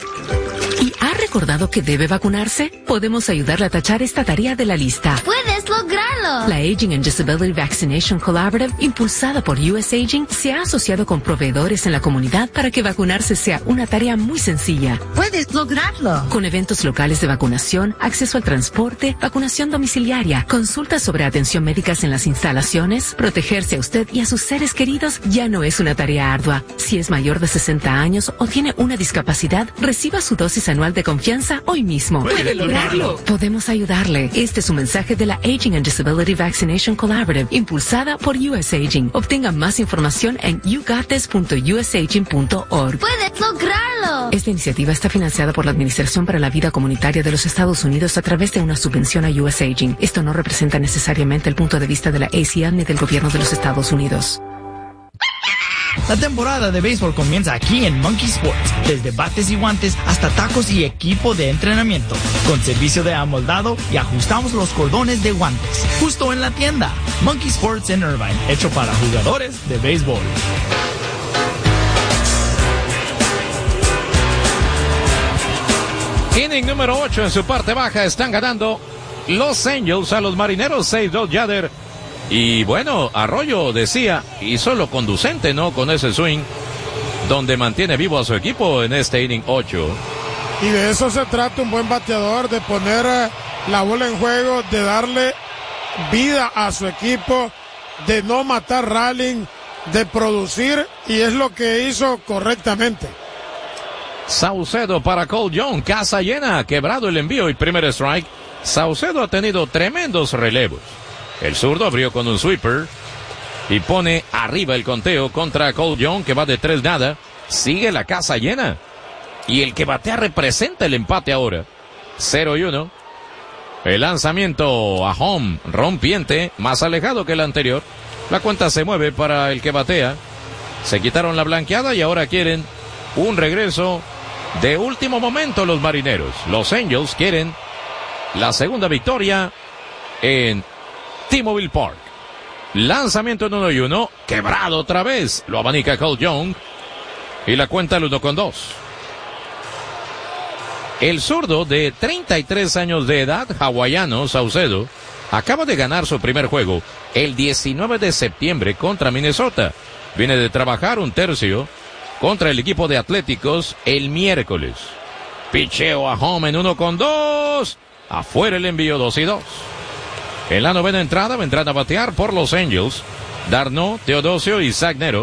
¿Y ha recordado que debe vacunarse? Podemos ayudarle a tachar esta tarea de la lista. ¡Puedes lograrlo! La Aging and Disability Vaccination Collaborative, impulsada por U S Aging, se ha asociado con proveedores en la comunidad para que vacunarse sea una tarea muy sencilla. ¡Puedes lograrlo! Con eventos locales de vacunación, acceso al transporte, vacunación domiciliaria, consultas sobre atención médicas en las instalaciones, protegerse a usted y a sus seres queridos ya no es una tarea ardua. Si es mayor de sesenta años o tiene una discapacidad, reciba su dosis anual de confianza hoy mismo. ¡Puede lograrlo! Podemos ayudarle. Este es un mensaje de la Aging and Disability Vaccination Collaborative, impulsada por U S Aging. Obtenga más información en you got this punto u s aging punto org. ¡Puedes lograrlo! Esta iniciativa está financiada por la Administración para la Vida Comunitaria de los Estados Unidos a través de una subvención a U S Aging. Esto no representa necesariamente el punto de vista de la A C N ni del gobierno de los Estados Unidos. La temporada de béisbol comienza aquí en Monkey Sports, desde bates y guantes hasta tacos y equipo de entrenamiento, con servicio de amoldado y ajustamos los cordones de guantes, justo en la tienda. Monkey Sports en Irvine, hecho para jugadores de béisbol. Inning número ocho en su parte baja. Están ganando los Angels a los Marineros. seis dos Yader. Y bueno, Arroyo decía, hizo lo conducente, ¿no? Con ese swing, donde mantiene vivo a su equipo en este inning ocho. Y de eso se trata un buen bateador, de poner eh, la bola en juego, de darle vida a su equipo, de no matar rallying, de producir, y es lo que hizo correctamente. Saucedo para Cole Young, casa llena, quebrado el envío y primer strike. Saucedo ha tenido tremendos relevos. El zurdo abrió con un sweeper y pone arriba el conteo contra Cole Young, que va de tres nada. Sigue la casa llena. Y el que batea representa el empate ahora. cero y uno. El lanzamiento a home, rompiente, más alejado que el anterior. La cuenta se mueve para el que batea. Se quitaron la blanqueada y ahora quieren un regreso de último momento los Marineros. Los Angels quieren la segunda victoria en T-Mobile Park. Lanzamiento en uno y uno. Quebrado otra vez. Lo abanica Cole Young. Y la cuenta el uno con dos. El zurdo de treinta y tres años de edad, hawaiano, Saucedo, acaba de ganar su primer juego el diecinueve de septiembre contra Minnesota. Viene de trabajar un tercio contra el equipo de Atléticos el miércoles. Picheo a home en uno con dos. Afuera el envío dos y dos. En la novena entrada vendrán a batear por los Angels d'Arnaud, Teodosio y Zach Nero.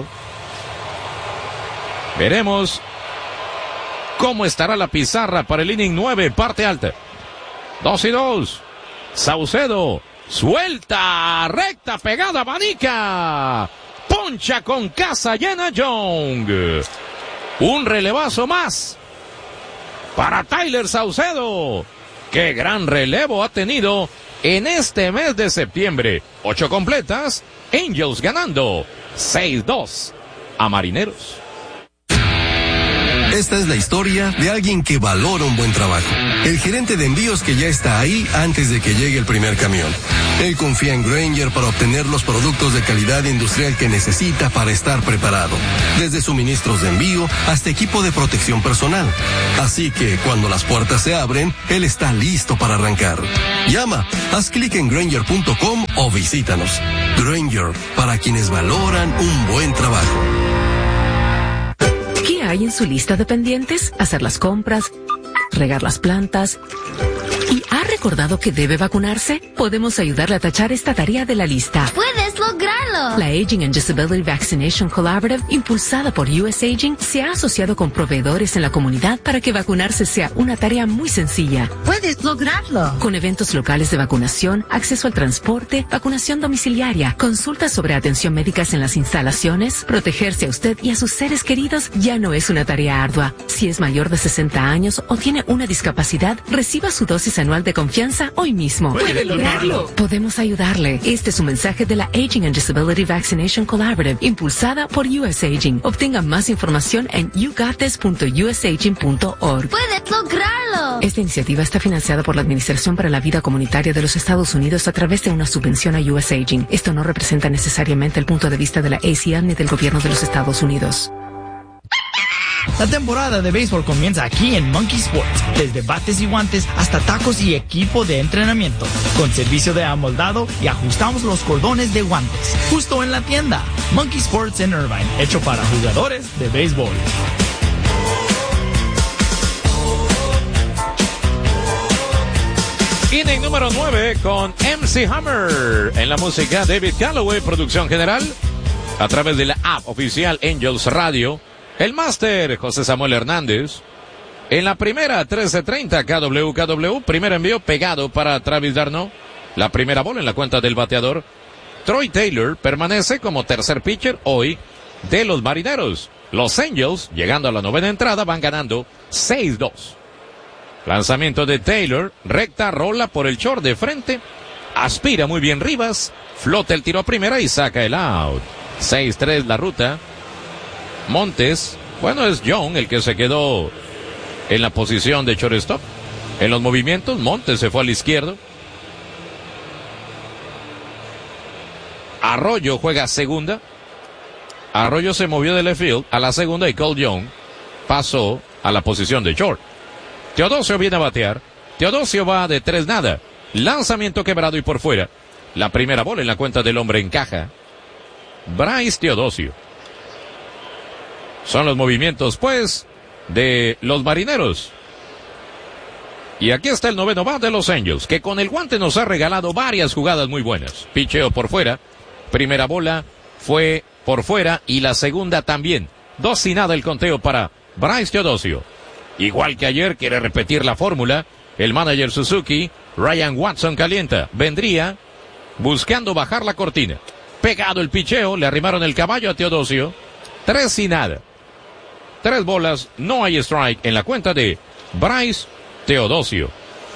Veremos cómo estará la pizarra para el inning nueve, parte alta. Dos y dos. Saucedo suelta, recta, pegada, abanica. Poncha con casa llena Young. Un relevazo más para Tyler Saucedo. Qué gran relevo ha tenido en este mes de septiembre. Ocho completas. Angels ganando seis dos a Marineros. Esta es la historia de alguien que valora un buen trabajo. El gerente de envíos que ya está ahí antes de que llegue el primer camión. Él confía en Grainger para obtener los productos de calidad industrial que necesita para estar preparado. Desde suministros de envío hasta equipo de protección personal. Así que cuando las puertas se abren, él está listo para arrancar. Llama, haz clic en Grainger punto com o visítanos. Grainger, para quienes valoran un buen trabajo. ¿Qué hay en su lista de pendientes? Hacer las compras, regar las plantas. ¿Y ha recordado que debe vacunarse? Podemos ayudarle a tachar esta tarea de la lista. ¡Puedes lograrlo! La Aging and Disability Vaccination Collaborative, impulsada por U S Aging, se ha asociado con proveedores en la comunidad para que vacunarse sea una tarea muy sencilla. ¡Puedes lograrlo! Con eventos locales de vacunación, acceso al transporte, vacunación domiciliaria, consultas sobre atención médicas en las instalaciones, protegerse a usted y a sus seres queridos ya no es una tarea ardua. Si es mayor de sesenta años o tiene una discapacidad, reciba su dosis anual de confianza hoy mismo. ¡Puede lograrlo! Podemos ayudarle. Este es un mensaje de la Aging and Disability Vaccination Collaborative, impulsada por U S Aging. Obtenga más información en you got this punto u s aging punto org. ¡Puedes lograrlo! Esta iniciativa está financiada por la Administración para la Vida Comunitaria de los Estados Unidos a través de una subvención a U S Aging. Esto no representa necesariamente el punto de vista de la A C L ni del gobierno de los Estados Unidos. La temporada de béisbol comienza aquí en Monkey Sports, desde bates y guantes hasta tacos y equipo de entrenamiento, con servicio de amoldado y ajustamos los cordones de guantes, justo en la tienda. Monkey Sports en Irvine, hecho para jugadores de béisbol. Inning número nueve con M C Hammer. En la música, David Calloway, producción general, a través de la app oficial Angels Radio. El máster, José Samuel Hernández. En la primera, trece treinta, K W K W. Primer envío pegado para Travis d'Arnaud. La primera bola en la cuenta del bateador. Troy Taylor permanece como tercer pitcher hoy de los Marineros. Los Angels, llegando a la novena entrada, van ganando seis dos. Lanzamiento de Taylor, recta, rola por el short de frente. Aspira muy bien Rivas. Flota el tiro a primera y saca el out. seis tres la ruta. Montes, bueno, es John el que se quedó en la posición de shortstop. En los movimientos, Montes se fue al izquierdo. Arroyo juega segunda. Arroyo se movió del left field a la segunda y Cole Young pasó a la posición de short. Teodosio viene a batear. Teodosio va de tres nada. Lanzamiento quebrado y por fuera. La primera bola en la cuenta del hombre encaja. Bryce Teodosio. Son los movimientos, pues, de los Marineros. Y aquí está el noveno bat de los Angels, que con el guante nos ha regalado varias jugadas muy buenas. Picheo por fuera. Primera bola fue por fuera y la segunda también. Dos y nada el conteo para Bryce Teodosio. Igual que ayer, quiere repetir la fórmula. El manager Suzuki, Ryan Watson calienta. Vendría buscando bajar la cortina. Pegado el picheo, le arrimaron el caballo a Teodosio. Tres y nada. Tres bolas, no hay strike en la cuenta de Bryce Teodosio.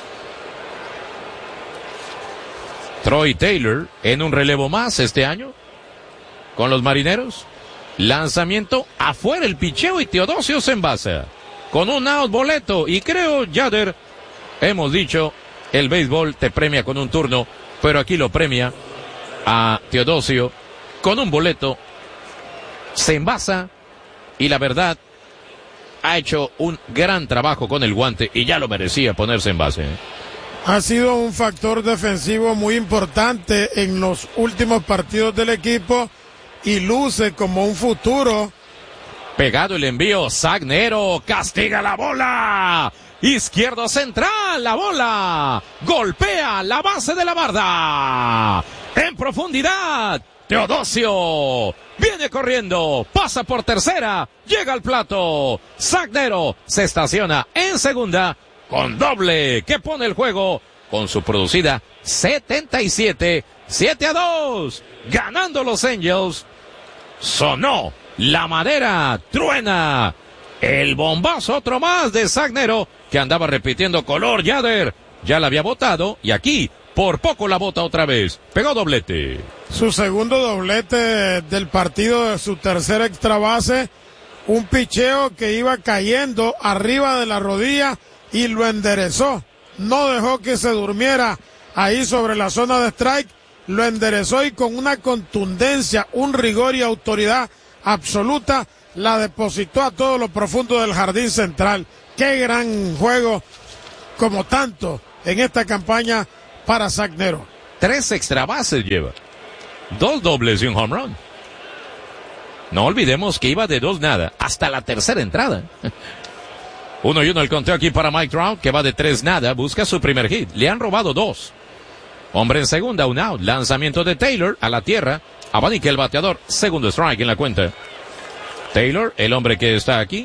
Troy Taylor en un relevo más este año con los Marineros. Lanzamiento afuera el picheo y Teodosio se envasa con un out boleto. Y creo, Yader, hemos dicho, el béisbol te premia con un turno, pero aquí lo premia a Teodosio con un boleto. Se envasa y la verdad ha hecho un gran trabajo con el guante y ya lo merecía ponerse en base. Ha sido un factor defensivo muy importante en los últimos partidos del equipo y luce como un futuro. Pegado el envío, Zagnero castiga la bola. Izquierdo central, la bola golpea la base de la barda. En profundidad, Teodosio viene corriendo, pasa por tercera, llega al plato. Zagnero se estaciona en segunda con doble que pone el juego con su producida setenta y siete, siete a dos. Ganando los Angels. Sonó la madera, truena el bombazo, otro más de Zagnero que andaba repitiendo color. Yader ya la había botado y aquí por poco la bota otra vez. Pegó doblete. Su segundo doblete del partido, de su tercer extra base. un picheo que iba cayendo arriba de la rodilla y lo enderezó. No dejó que se durmiera ahí sobre la zona de strike, lo enderezó y con una contundencia, un rigor y autoridad absoluta, la depositó a todo lo profundo del jardín central. Qué gran juego, como tanto en esta campaña para Zach Nero. Tres extra bases lleva, dos dobles y un home run. No olvidemos que iba de dos nada hasta la tercera entrada. Uno y uno el conteo aquí para Mike Trout, que va de tres nada, busca su primer hit. Le han robado dos. Hombre en segunda, un out. Lanzamiento de Taylor a la tierra. Abanica el bateador. Segundo strike en la cuenta. Taylor, el hombre que está aquí.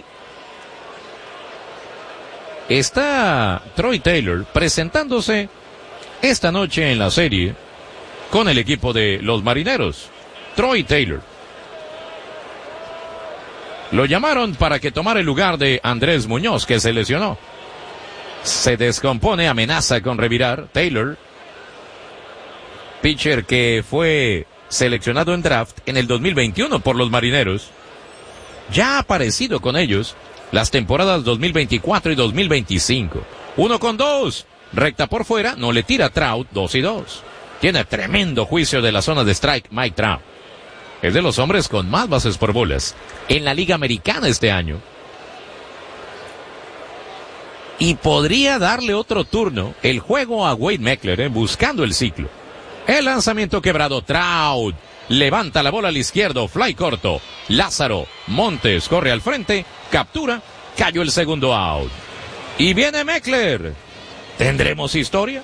Está Troy Taylor presentándose esta noche en la serie con el equipo de los Marineros. Troy Taylor. Lo llamaron para que tomara el lugar de Andrés Muñoz, que se lesionó. Se descompone, amenaza con revirar. Taylor, pitcher que fue seleccionado en draft en el dos mil veintiuno por los Marineros. Ya ha aparecido con ellos las temporadas dos mil veinticuatro y dos mil veinticinco. Uno con dos. Recta por fuera, no le tira Trout, dos y dos. Tiene tremendo juicio de la zona de strike Mike Trout. Es de los hombres con más bases por bolas en la Liga Americana este año. Y podría darle otro turno el juego a Wade Meckler, eh, buscando el ciclo. El lanzamiento quebrado, Trout levanta la bola al izquierdo, fly corto. Lázaro Montes corre al frente, captura, cayó el segundo out. Y viene Meckler. ¿Tendremos historia?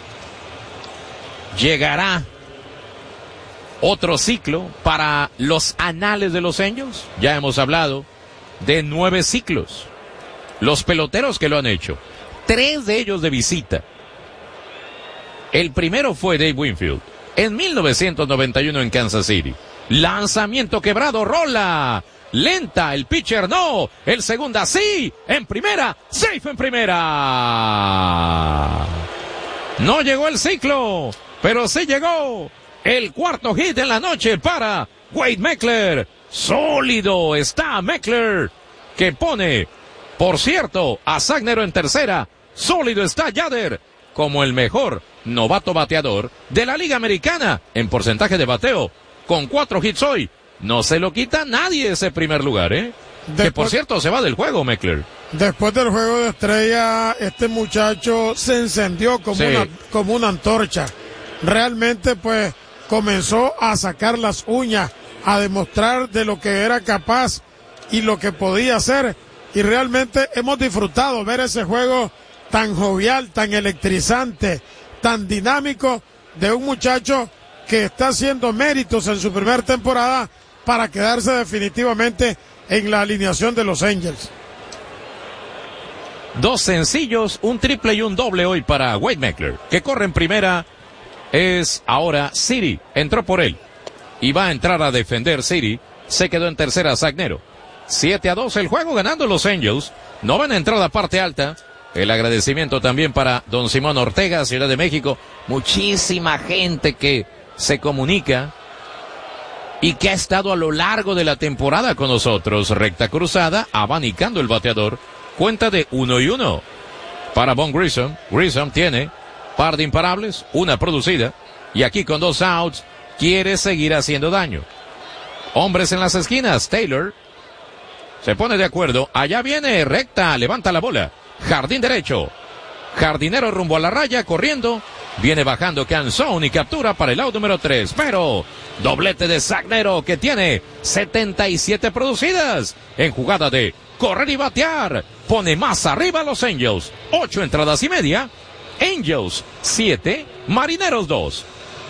¿Llegará otro ciclo para los anales de los Angels? Ya hemos hablado de nueve ciclos. Los peloteros que lo han hecho, tres de ellos de visita. El primero fue Dave Winfield en mil novecientos noventa y uno en Kansas City. Lanzamiento quebrado, rola lenta, el pitcher no, el segunda sí, en primera, safe en primera. No llegó el ciclo, pero sí llegó el cuarto hit en la noche para Wade Meckler. Sólido está Meckler, que pone, por cierto, a Zach Nero en tercera. Sólido está Yader como el mejor novato bateador de la Liga Americana en porcentaje de bateo, con cuatro hits hoy. No se lo quita nadie ese primer lugar, ¿eh? Después, que por cierto se va del juego, Meckler. Después del juego de estrella, este muchacho se encendió como, sí. una, como una antorcha. Realmente, pues, comenzó a sacar las uñas, a demostrar de lo que era capaz y lo que podía hacer. Y realmente hemos disfrutado ver ese juego tan jovial, tan electrizante, tan dinámico de un muchacho que está haciendo méritos en su primera temporada para quedarse definitivamente en la alineación de los Angels. Dos sencillos, un triple y un doble hoy para Wade Meckler, que corre en primera. Es ahora City, entró por él y va a entrar a defender City. Se quedó en tercera Zach Nero. siete a dos el juego, ganando los Angels. Novena entrada, parte alta. El agradecimiento también para don Simón Ortega, Ciudad de México. Muchísima gente que se comunica y que ha estado a lo largo de la temporada con nosotros. Recta cruzada, abanicando el bateador. Cuenta de uno y uno para Von Grissom. Grissom tiene par de imparables, una producida, y aquí con dos outs quiere seguir haciendo daño. Hombres en las esquinas, Taylor se pone de acuerdo. Allá viene recta, levanta la bola. Jardín derecho. Jardinero rumbo a la raya, corriendo. Viene bajando Canzón y captura para el out número tres. Pero doblete de Zach Nero, que tiene setenta y siete producidas en jugada de correr y batear. Pone más arriba a los Angels. Ocho entradas y media. Angels siete, Marineros dos.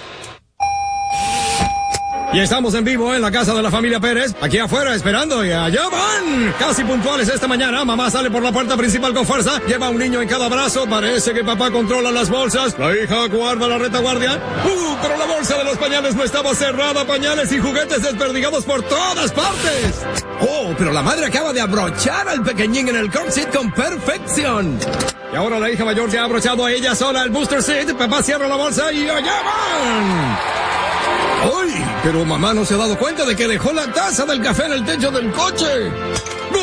Y estamos en vivo en la casa de la familia Pérez, aquí afuera esperando, y allá van, casi puntuales esta mañana. Mamá sale por la puerta principal con fuerza, lleva un niño en cada brazo, parece que papá controla las bolsas, la hija guarda la retaguardia. Uh, pero la bolsa de los pañales no estaba cerrada, pañales y juguetes desperdigados por todas partes. Oh, pero la madre acaba de abrochar al pequeñín en el car seat con perfección. Y ahora la hija mayor se ha abrochado a ella sola el booster seat, papá cierra la bolsa y allá van. ¡Ay! Pero mamá no se ha dado cuenta de que dejó la taza del café en el techo del coche.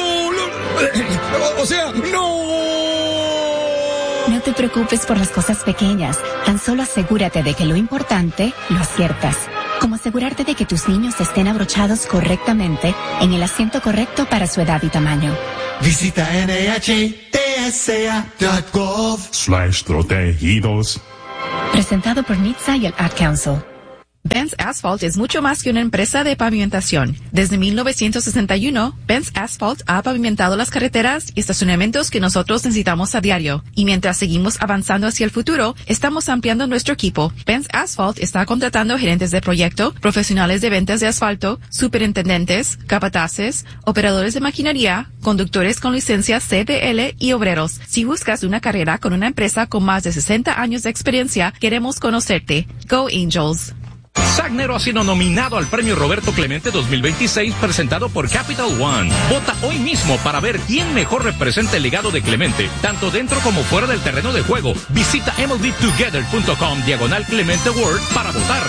O, o sea, ¡no! No te preocupes por las cosas pequeñas. Tan solo asegúrate de que lo importante lo aciertas. Como asegurarte de que tus niños estén abrochados correctamente en el asiento correcto para su edad y tamaño. Visita N H T S A punto gov slash protegidos. Presentado por N H T S A y el Ad Council. Benz Asphalt es mucho más que una empresa de pavimentación. Desde mil novecientos sesenta y uno, Benz Asphalt ha pavimentado las carreteras y estacionamientos que nosotros necesitamos a diario. Y mientras seguimos avanzando hacia el futuro, estamos ampliando nuestro equipo. Benz Asphalt está contratando gerentes de proyecto, profesionales de ventas de asfalto, superintendentes, capataces, operadores de maquinaria, conductores con licencia C D L y obreros. Si buscas una carrera con una empresa con más de sesenta años de experiencia, queremos conocerte. Go Angels. Sagnero ha sido nominado al Premio Roberto Clemente dos mil veintiséis presentado por Capital One. Vota hoy mismo para ver quién mejor representa el legado de Clemente, tanto dentro como fuera del terreno de juego. Visita M L B Together punto com diagonal Clemente Award para votar.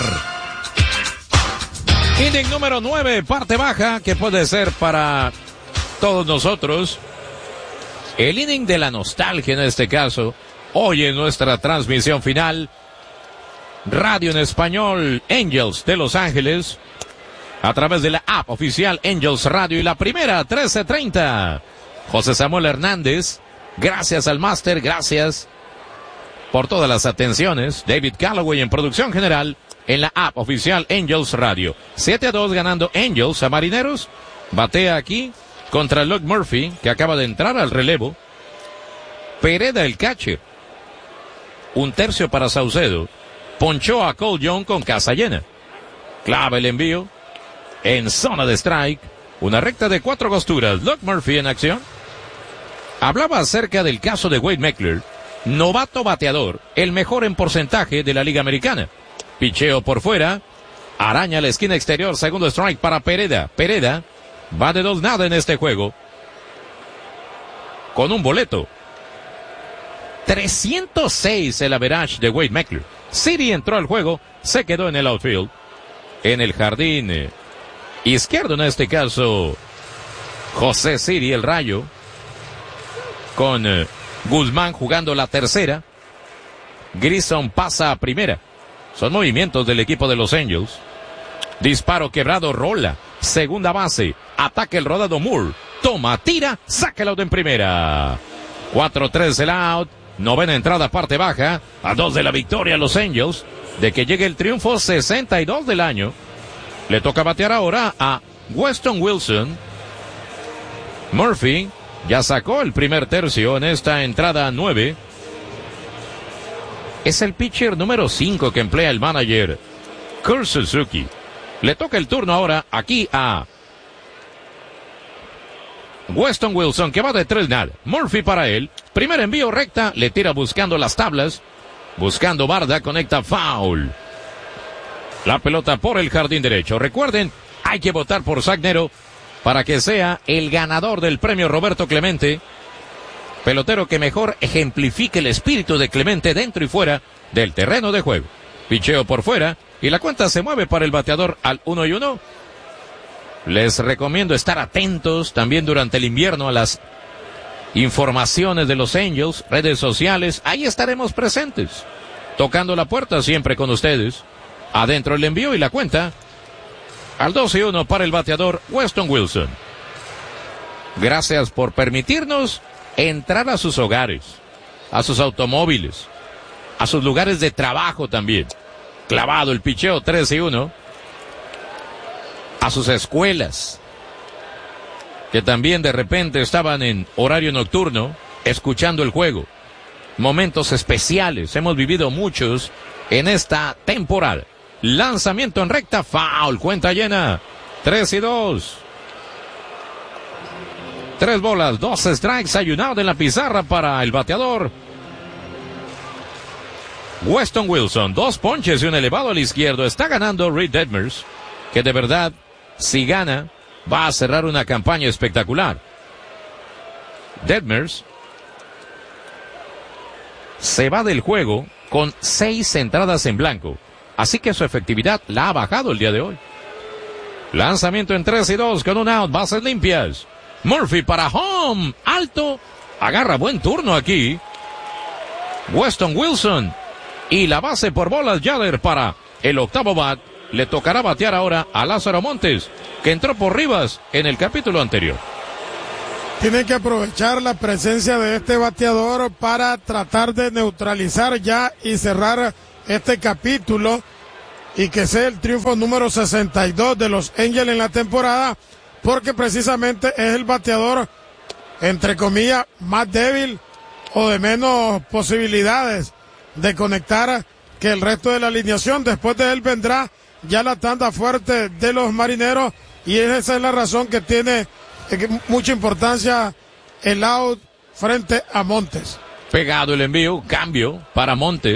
Inning número nueve, parte baja, que puede ser para todos nosotros el inning de la nostalgia en este caso. Hoy en nuestra transmisión final, radio en español, Angels de Los Ángeles, a través de la app oficial Angels Radio y la primera, trece treinta. José Samuel Hernández, gracias al máster, gracias por todas las atenciones. David Calloway en producción general en la app oficial Angels Radio. siete a dos ganando Angels a Marineros. Batea aquí contra Luke Murphy, que acaba de entrar al relevo. Pereda el catcher. Un tercio para Saucedo. Ponchó a Cole Young con casa llena. Clava el envío. En zona de strike. Una recta de cuatro costuras. Luke Murphy en acción. Hablaba acerca del caso de Wade Meckler. Novato bateador. El mejor en porcentaje de la Liga Americana. Picheo por fuera. Araña la esquina exterior. Segundo strike para Pereda. Pereda va de dos nada en este juego. Con un boleto. trescientos seis el average de Wade Meckler. Siri entró al juego, se quedó en el outfield. En el jardín eh, izquierdo en este caso, José Siri, el Rayo. Con eh, Guzmán jugando la tercera. Grissom pasa a primera. Son movimientos del equipo de los Angels. Disparo quebrado, rola. Segunda base, ataca el rodado Moore. Toma, tira, saca el out en primera. cuatro tres el out. Novena entrada, parte baja, a dos de la victoria los Angels, de que llegue el triunfo sesenta y dos del año. Le toca batear ahora a Weston Wilson. Murphy ya sacó el primer tercio en esta entrada nueve. Es el pitcher número cinco que emplea el manager Kurt Suzuki. Le toca el turno ahora aquí a Weston Wilson, que va de tres nada. Murphy para él. Primer envío recta, le tira buscando las tablas. Buscando barda, conecta foul. La pelota por el jardín derecho. Recuerden, hay que votar por Sagnero para que sea el ganador del premio Roberto Clemente. Pelotero que mejor ejemplifique el espíritu de Clemente dentro y fuera del terreno de juego. Picheo por fuera y la cuenta se mueve para el bateador al uno y uno. Les recomiendo estar atentos también durante el invierno a las informaciones de los Angels, redes sociales. Ahí estaremos presentes, tocando la puerta siempre con ustedes. Adentro el envío y la cuenta al dos y uno para el bateador Weston Wilson. Gracias por permitirnos entrar a sus hogares, a sus automóviles, a sus lugares de trabajo también. Clavado el picheo, tres y uno. A sus escuelas, que también de repente estaban en horario nocturno, escuchando el juego. Momentos especiales, hemos vivido muchos en esta temporada. Lanzamiento en recta, foul, cuenta llena, tres y dos. Tres bolas, dos strikes, hay un out en la pizarra para el bateador Weston Wilson. Dos ponches y un elevado al izquierdo. Está ganando Reed Detmers, que de verdad, si gana, va a cerrar una campaña espectacular. Detmers se va del juego con seis entradas en blanco, así que su efectividad la ha bajado el día de hoy. Lanzamiento en tres y dos con un out, bases limpias. Murphy para home. Alto. Agarra buen turno aquí. Weston Wilson. Y la base por bolas Yader para el octavo bat. Le tocará batear ahora a Lázaro Montes, que entró por Rivas en el capítulo anterior. Tienen que aprovechar la presencia de este bateador para tratar de neutralizar ya y cerrar este capítulo y que sea el triunfo número sesenta y dos de los Angels en la temporada, porque precisamente es el bateador, entre comillas, más débil o de menos posibilidades de conectar que el resto de la alineación. Después de él vendrá ya la tanda fuerte de los Marineros y esa es la razón que tiene mucha importancia el out frente a Montes. Pegado el envío, cambio para Montes.